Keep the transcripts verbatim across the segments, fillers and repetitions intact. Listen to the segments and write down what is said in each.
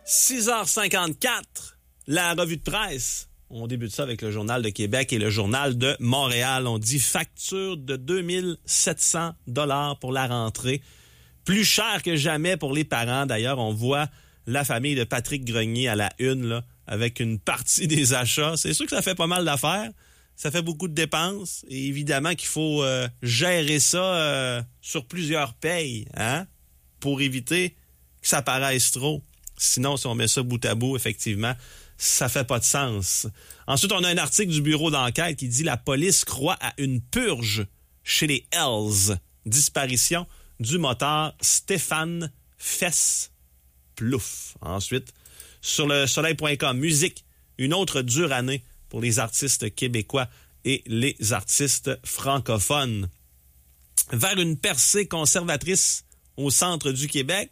six heures cinquante-quatre, la revue de presse. On débute ça avec le Journal de Québec et le Journal de Montréal. On dit facture de deux mille sept cents dollars pour la rentrée. Plus cher que jamais pour les parents. D'ailleurs, on voit la famille de Patrick Grenier à la une, là, avec une partie des achats. C'est sûr que ça fait pas mal d'affaires. Ça fait beaucoup de dépenses. Et évidemment qu'il faut euh, gérer ça euh, sur plusieurs payes, hein, pour éviter que ça paraisse trop. Sinon, si on met ça bout à bout, effectivement, ça fait pas de sens. Ensuite, on a un article du bureau d'enquête qui dit « La police croit à une purge chez les Hells. Disparition du motard Stéphane Fess-Plouffe. » Ensuite, sur le soleil point com, musique, une autre dure année pour les artistes québécois et les artistes francophones. Vers une percée conservatrice au centre du Québec,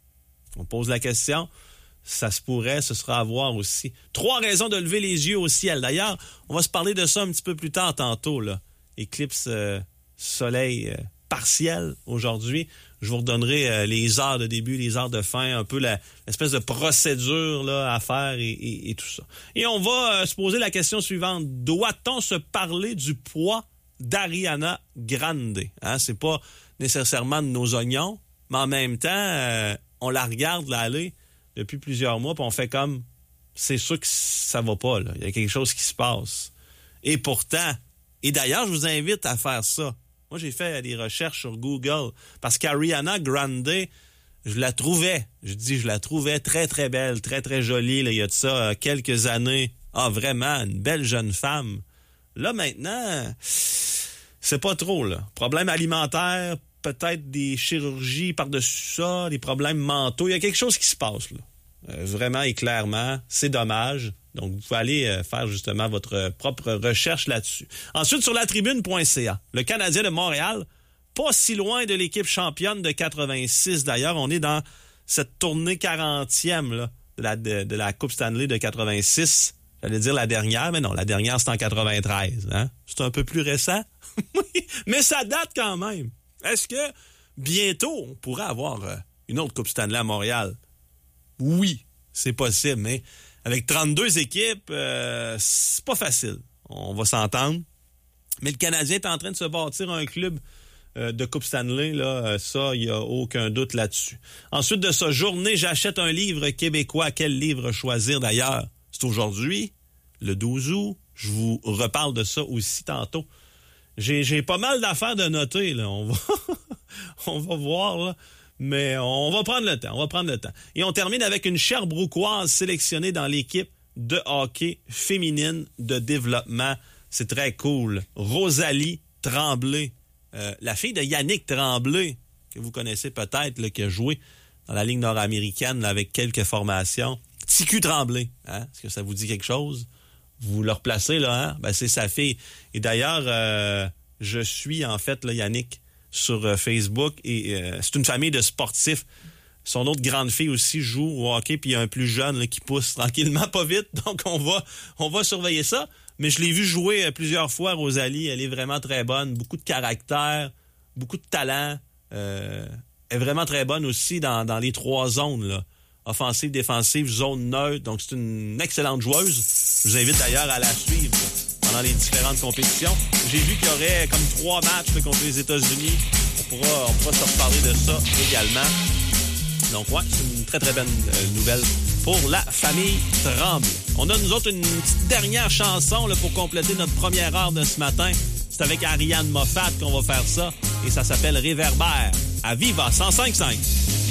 on pose la question. Ça se pourrait, ce sera à voir aussi. Trois raisons de lever les yeux au ciel. D'ailleurs, on va se parler de ça un petit peu plus tard tantôt, là. Éclipse euh, soleil euh, partiel aujourd'hui. Je vous redonnerai euh, les heures de début, les heures de fin, un peu la, l'espèce de procédure là, à faire et, et, et tout ça. Et on va euh, se poser la question suivante. Doit-on se parler du poids d'Ariana Grande? Hein? C'est pas nécessairement de nos oignons, mais en même temps, euh, on la regarde là, aller depuis plusieurs mois, puis on fait comme, c'est sûr que ça va pas, là. Il y a quelque chose qui se passe. Et pourtant, et d'ailleurs, je vous invite à faire ça. Moi, j'ai fait des recherches sur Google, parce qu'Ariana Grande, je la trouvais, je dis, je la trouvais très, très belle, très, très jolie, là, il y a de ça quelques années. Ah, vraiment, une belle jeune femme. Là, maintenant, c'est pas trop, là. Problème alimentaire, peut-être des chirurgies par-dessus ça, des problèmes mentaux. Il y a quelque chose qui se passe, là. Euh, vraiment et clairement, c'est dommage. Donc, vous pouvez aller euh, faire justement votre propre recherche là-dessus. Ensuite, sur la tribune point c a, le Canadien de Montréal, pas si loin de l'équipe championne de quatre-vingt-six. D'ailleurs, on est dans cette tournée quarantième là, de, la, de, de la Coupe Stanley de quatre-vingt-six. J'allais dire la dernière, mais non, la dernière, c'est en quatre-vingt-treize. Hein? C'est un peu plus récent. Mais ça date quand même. Est-ce que bientôt, on pourrait avoir euh, une autre Coupe Stanley à Montréal? Oui, c'est possible, mais avec trente-deux équipes, euh, c'est pas facile. On va s'entendre. Mais le Canadien est en train de se bâtir un club euh, de Coupe Stanley, là, ça, il n'y a aucun doute là-dessus. Ensuite de sa journée, j'achète un livre québécois. Quel livre choisir d'ailleurs? C'est aujourd'hui, le douze août. Je vous reparle de ça aussi tantôt. J'ai, j'ai pas mal d'affaires de noter, là. On va, on va voir, là. Mais on va prendre le temps, on va prendre le temps. Et on termine avec une Sherbrookeoise sélectionnée dans l'équipe de hockey féminine de développement. C'est très cool. Rosalie Tremblay, euh, la fille de Yannick Tremblay, que vous connaissez peut-être, là, qui a joué dans la Ligue nord-américaine là, avec quelques formations. T Q Tremblay, hein? Est-ce que ça vous dit quelque chose? Vous le replacez, là, hein? Ben, c'est sa fille. Et d'ailleurs, euh, je suis, en fait, là, Yannick, sur euh, Facebook, et euh, c'est une famille de sportifs. Son autre grande fille aussi joue au hockey, puis il y a un plus jeune là, qui pousse tranquillement, pas vite, donc on va, on va surveiller ça. Mais je l'ai vu jouer euh, plusieurs fois, Rosalie, elle est vraiment très bonne, beaucoup de caractère, beaucoup de talent. Euh, elle est vraiment très bonne aussi dans, dans les trois zones, là. Offensive, défensive, zone neutre, donc c'est une excellente joueuse. Je vous invite d'ailleurs à la suivre pendant les différentes compétitions. J'ai vu qu'il y aurait comme trois matchs là, contre les États-Unis. On pourra, on pourra se reparler de ça également. Donc, ouais, c'est une très, très bonne euh, nouvelle pour la famille Tremblay. On a, nous autres, une petite dernière chanson là, pour compléter notre première heure de ce matin. C'est avec Ariane Moffat qu'on va faire ça. Et ça s'appelle Réverbère à Viva cent cinq virgule cinq.